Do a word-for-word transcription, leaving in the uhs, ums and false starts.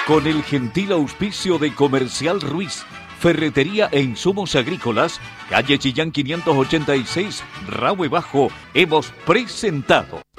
Con el gentil auspicio de Comercial Ruiz, Ferretería e Insumos Agrícolas, calle Chillán quinientos ochenta y seis, Rahue Bajo, hemos presentado